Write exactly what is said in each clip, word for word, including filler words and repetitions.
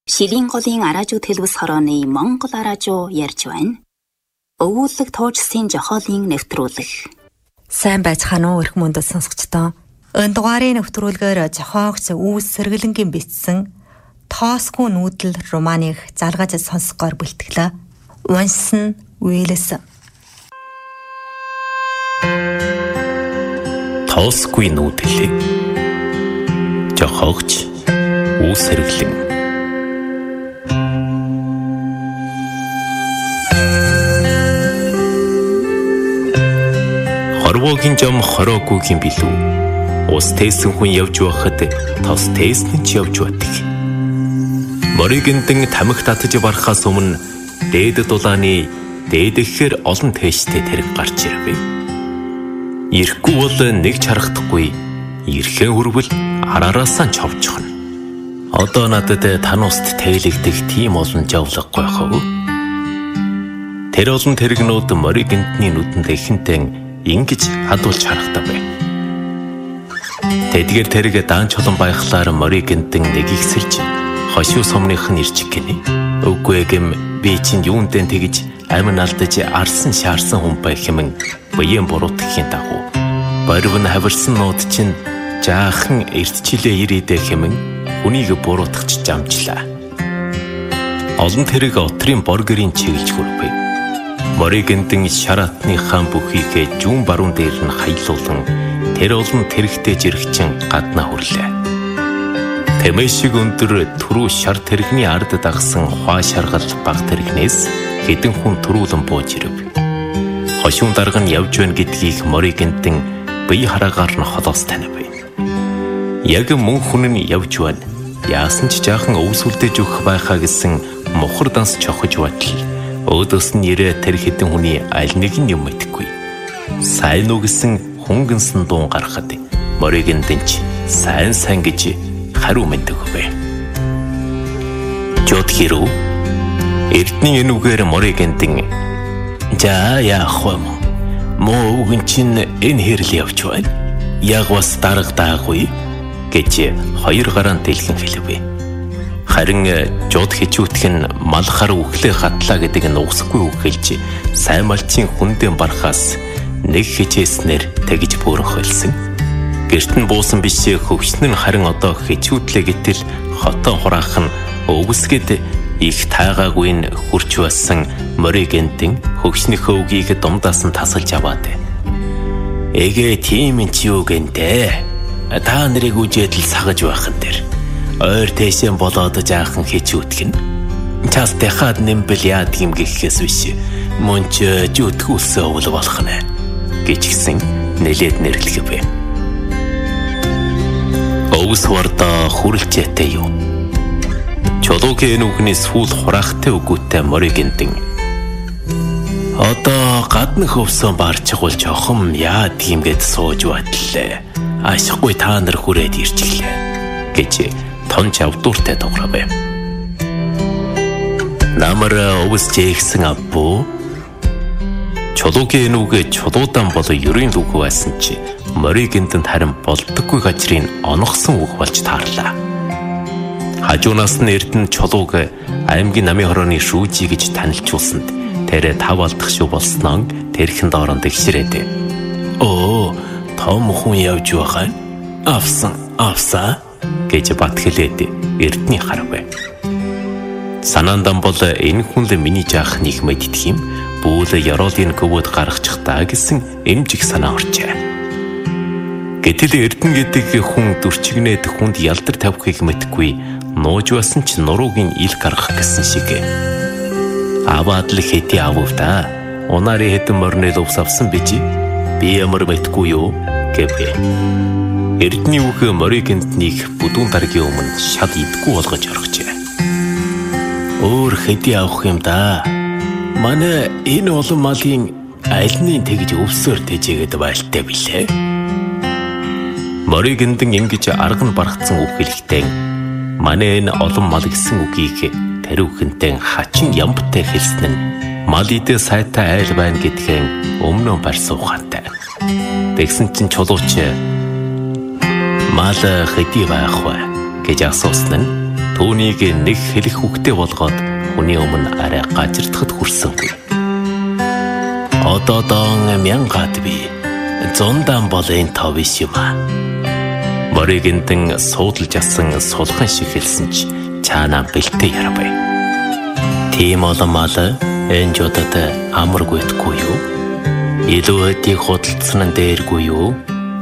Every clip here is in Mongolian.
Шилийн голын араажуу төлөвс хорооны Монгол араажуу ярьж байна. Өвүүлэг туужсын жохоолын нэвтрүүлэг. Сайн байцгаана уу эрх мөндөд сонсогчдоо. Энэ дугаарын нэвтрүүлгээр жохоогч Үүс Сэргэлэнгийн бичсэн Тоосгүй нүүдэл романыг залгаж сонсгоор бэлтгэлээ. Уншсан Уиллэс. Тоосгүй нүүдэл. Жохоогч Үүс Сэргэлэн. Хорвоогийн жом хороогүй билүү. Ус тээсэн хүн явж байхад тос тээсэн ч явж байдаг. Моригэнтэн тамхи татж барахаас өмнө дээд дулааны дээдэхээр олон тээштэй тэрэг гарч ирвэ. Ирэхгүй бол нэг ч харагдахгүй. Ирэхэн хүрвэл араараасаа човчхно. Одоо надад тануст тээлэгдэх тийм олон жавлахгүй хав. Тэр олон тэрэгнүүд моригэнтний нүдэнд ихэнтэн ингэж хадуулж харахтаа бай. Тэдгээр тэрэг даан чулан байхлаар моригэнтэн нэгийг сэлж хошуу сумных нь ирчих гинэ. Үгүй гэм би чинь юундэн тэгж амин алдаж арсан шаарсан хүн байх хэмээн буян буруутгхийн дагуу. Борив нь хавирсан нууд чинь жаахан эртчилээ ирээдэ хэмээн үнийг буруутгach замжлаа. Олон тэрэг отрын боргерийн чиглэж хүрвэ. Моригэнтэн шараатныхаа бүхийгээ жүүн баруун дээр нь хаялуулан тэр олон тэрэгтэй жирэгчин гаднаа хүрлээ. Тэмээ шиг өндөр түрүү шар тэрэгний ард дагсан хаа шаргал баг тэрэгнээс хэдэн хүн түрүүлэн бууж ирэв. Хошуун дарга нь явж байна гэдгийг моригэнтэн бие хараагаар нь холоос танив. Яг мөн хүн нь явж байна. Яасан ч жаахан өвсөлдөж өгөх байхаа гэсэн мухар данс чохож батал. Өөдөөс нь ирээ тэр хэдэн хүний аль нэг нь юм мэдхгүй. Сайн уу гэсэн хунгинсан дуун гарахад моригэнтэн ч сайн сайн гэж хариу мэддэг вэ. Жод хэрүү эрдний энүүгээр моригэнтэн за яах вэ? Муу үгэн чинь энэ хэрл явж байна. Яг бас дарга даагүй гэж хоёр гараан дэлгэн хэлвэ. Харин жод хичүүтх нь малхар үхлээ хатлаа гэдэг нь угсахгүй үг хэлж сайн малчийн хүндэн барахаас нэг хичээснээр тэгж бүрэн хөлсөн. Гэрт нь буусан бишээ хөвчнөн харин одоо хичүүтлээ гэтэл хотоо хураах нь өвсгэд их таагаагүй нь хурч байсан моригэнтэн хөвчнөхөө үгийг думдаас нь тасалж аваад. Эгэ тийм юм чи юу гэнтэй? Та нарыг үжээд л сагаж байхан дээр. Ойр тэшэн болоод жаахан хичүүтгэн. Чаас тэхад нэмбэл яад юм гэхээс биш. Мөн ч жүтгэүүлсээ өвл болох нэ гэж гисэн нэлээд нэрлэхвэ. Өвс варда хүрлцээтэй юу. Чулуугийн нүхний сүүл хураахтай үгүйтэй моригэнтэн. Одоо гадны хөвсөн барчгуул жохом яад юм гэд сууж батлээ. Ашиггүй та нар хүрээд ирчихлээ гэж тонч авдууртай дуурав. Намар өвс жээгсэн авбуу. Чулуугийн нүгэ чулуудан болоо ерийн лүг байсан чи моригэнтэнд харин болдоггүй гажрын оногсон үг болж таарлаа. Хажуунаас нь эрдэнэ чулууг аймгийн намын хорооны шүүжи гэж танилцуулсанд тэр тав алдах шүү болсноо тэрхэн дооронд гişрээд. Оо том хүн явж байгаа. Авсан авсаа гэж бат хэлээд эрдний харав. Санаандан бол энэ хүн л миний жаах нэг мэддэх юм. Бүүл ёроолын гөвөд гаргачихтаа гэсэн эмжих санаа орчээ. Гэтэл эрдэн гэдэг хүн дүрчигнээд хүнд ялдар тавихыг мэдгүй нууж басан ч нуруугийн ил гаргах гэсэн шиг. Аваад л хэдий авав та. Унари хэдэн морнэл ус авсан бич. Би ямар мэдгүй юу гэвэ. Эрдний үг моригэнтнийг бүдүүн даргийн өмнө шал идгүй болгож орхижээ. Өөр хэдий авах юм да. Манай энэ олон малын альнын тэгж өвсөөр тэжээгээд байлтай билээ. Моригэнтэн ингэж арга нь баргацсан үг хэлэхдээ манай энэ олон мал гэсэн үгийг тариухэнтэй хачин ямбтай хэлсэн нь мал идэ сайтай айл байна гэдгэн өмнө барьсан ухаантай. Тэгсэн чинь чулууч мал хэдий байх вэ гэж асуусан нь түүнийг нэг хэлэх үгтэй болгоод хүний өмнө арай гажирдахад хүрсэнгүй. Одоо дон мянгад би зондан бол энэ тав биш юм аа. Моригэнтэн суудалж асан сулхан шиг хэлсэн ч чаанаа бэлтээ ярабай. Тийм оломал энэ жодод амаргүйдгүй юу? Илүү өдийг худалдсан дээргүй юу?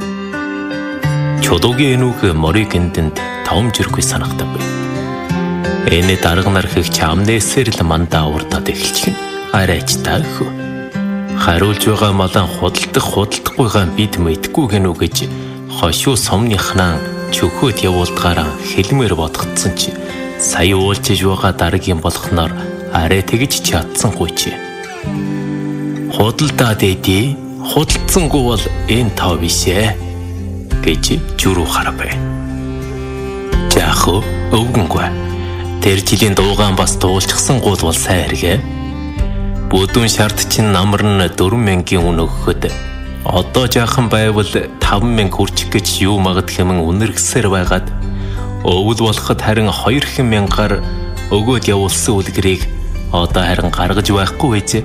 Чодогийн нүг моригэнтэнд тавмжиргүй санагдав. Энэ дарга нар хэгч амнээсээр л мандаа урдаад эхэлчих нь арайч таах. Хариулж байгаа малан худалдах худалдахгүйгаа бид мэдгүй гэнэ үү гэж хошуу сомныхнаа чөхөөд явуулдгаараа хэлмээр бодгдсон чи сая уулжиж байгаа даргагийн болохноор арай тэгж чадсангүй чи. Худалдаад эдий худалдсангүй бол энэ тав бишээ гэж зүрүү харабай. Жааху өвгөнгүй. Тэр жилийн дуугаан бас дуулчихсан гол бол сайн хэрэгэ. Бүдүүн шарт чинь намар нь дөрвөн мянгагийн үн өгөхөд одоо жаахан байвал таван мянга хүрчих гэж юу магад хэмээн үнэргсээр байгаад өвөл болоход харин хоёр хэм мянгаар өгөөд явуулсан үлгэрийг одоо харин гаргаж байхгүй байжээ.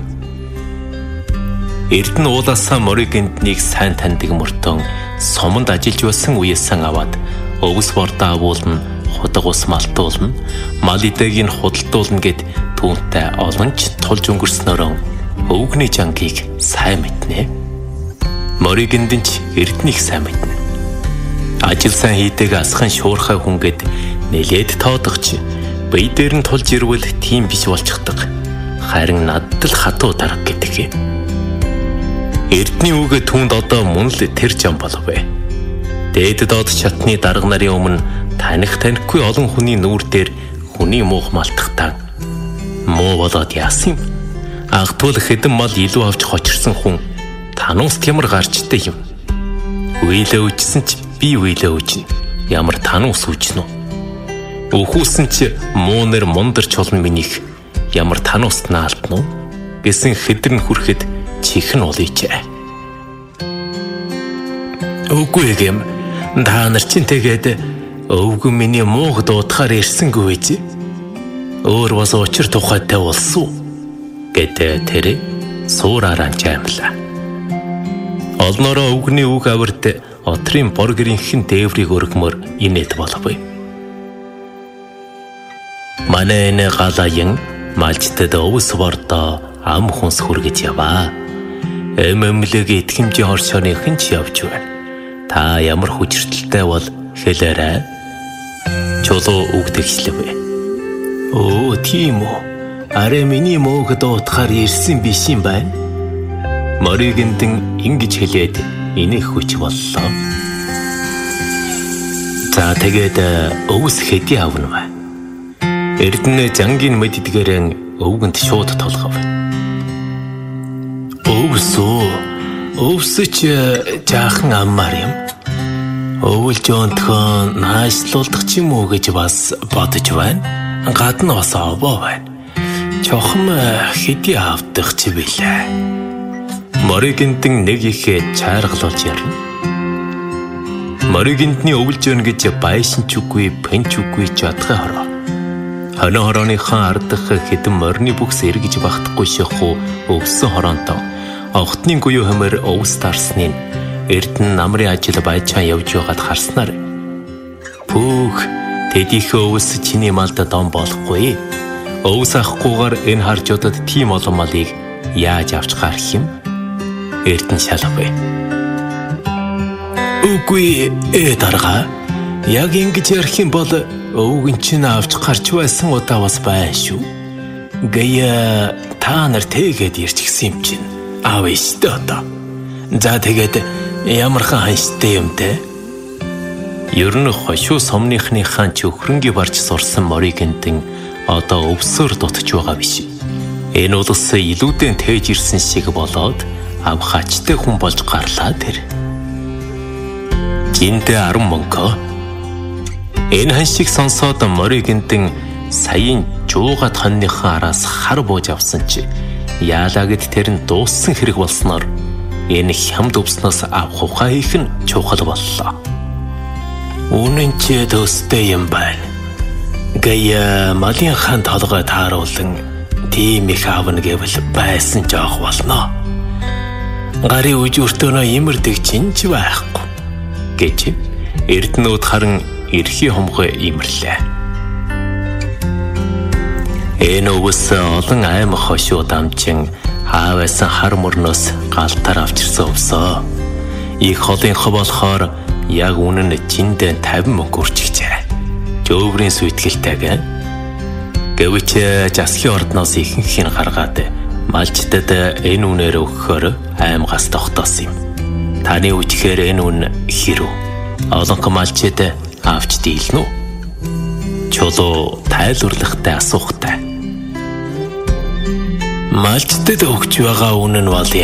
Эрдэнэ уулаасаа моригэнтнийг сайн таньдаг мөртөө сомонд ажиллаж байсан үеэсэн аваад өвс бордоо агуулна, худаг ус малтуулна, мал идэгийг худалдуулна гэд түүнтэй олонч тулж өнгөрснөөрөө өвгний жангийг сайн мэднэ. Моригэнтэн ч эрднийг сайн мэднэ. Ажил сайн хийдэг асхан шуурхай хүн гэд нэлээд тоодогч бие дээр нь тулж ирвэл тийм биш болчихдог. Харин надад л хатуу дарга гэдэг. Эрдний үг түүнд одоо мөн л тэр жам болов. Дээд доод чатны дарга нарын өмнө таних танихгүй олон хүний нүүр дээр хүний муух малтахтаа муу болоод яасан юм. Агтвал хэдэн мал илүү авч хочирсан хүн тануус тямар гарчтай юм. Үйлээ үжсэн ч би үйлээ үжнэ. Ямар тануус үжнэ үү? Өхүүлсэн ч муу нэр мундар чулан минийх ямар тануус наалтна уу? Гэсэн хэдрэн хүрэхэд чихэн улыжээ. Үгүй гэм та нар чинь тэгээд өвгөн миний мууг дуудахаар ирсэнгүй байж. Өөр бас учир тухайтай болсон гэдэг тэр суураараа жаймлаа. Олноороо өвгний үг аварт отрын боргэрийнхэн дээврийг өргмөр инээд болов. Манай энэ галаян малчтад өвс бордоо ам хүнс хүргэж яваа. Эмэмлэг итгэмжийн хоршооныхын ч явж байна. Та ямар хүчрэлтэй бол хэлээрэй. Чулуу үгдэгчлэв. Оо тийм үү. Арай миний мууг дуутахаар ирсэн биш юм байна. Моригэнтэн ингэж хэлээд инех хүч боллоо. За тэгээд өвс хэдий авна вэ? Эрдэнэ жангийн мэддгээрэн өвгөнд шууд толгов. Өвсөө өвсөч жаахан аммаар юм. Өвөлж өнтгөн наашлуулдах ч юм уу гэж бас бодож байна. Гадна бас овоо байна. Чохом хэдий авдах ч билээ. Моригэнтэн нэг их чааргалуулж ярина. Моригэнтний өвөлж өн гэж байшин ч үгүй, пэн ч үгүй жадгай хороо. Хоноо хорооныхаа ардах хэдэн морины бүкс эргэж багтахгүй шихүү өвсөн хороонтоо огтны гуйу хэмээр өвс тарсныг Эрдэнэ намрын ажил байчаан явж байгаад харснаар пүүх тэдийнхээ өвс чиний малд дом болохгүй. Өвс авахгүйгээр энэ харжуудад тийм олон малыг яаж авч гарах юм? Эрдэнэ шалгав. Үгүй ээ дарга. Яг ингэж ярих юм бол өвгөн чинь авч гарч байсан удаа бас байна шүү. Гая та нар тэгээд ирчихсэн юм чинь. Аав ishte одоо. За тэгээд ямархан ханштай юм те. Ер нь хошуу сомныхныхаа чөхрөнгийн барж сурсан моригэнтэн одоо өвсөөр дутж байгаа биш. Энэ улс илүүдэн тээж ирсэн шиг болоод авхачтай хүн болж гарлаа тэр. Жинтэй аран мөнгө. Энэ ханшиг сонсоод моригэнтэн саяын жуугад хонныхаа араас хар бууж авсан чи яалаа гэд тэр нь дууссан хэрэг болсноор энэ хямд өвснөөс авах ухаан хийх нь чухал боллоо. Үнэн ч төстэй юм байна. Гая малын хаан толгой тааруулан тийм их аавна гэвэл байсан жоох болно. Гарын үжүртөнөө имэрдэг чинч байхгүй гэж эрдэнүүд харан эрхий хомгой имэрлээ. Энэ өвс олон аймаг хошуу дамжин хаавсан хар мөрнөөс галтар авчирсан өвсөө. Их холынхоо болохоор яг үнэн чиндээ тавин мөнгө үржигчээ. Жөөврийн сүйтгэлтэйг. Гэвч жаслын ордноос ихэнх нь гаргаад малчтад энэ үнээр өгөхөөр аймгаас тогтоосон юм. Таны үчхээр энэ үн хэрв? Олонх малчид авч дийлнэ үү? Чулуу тайлбарлагтай асуухтай. Малчтад өгч байгаа үнэн бол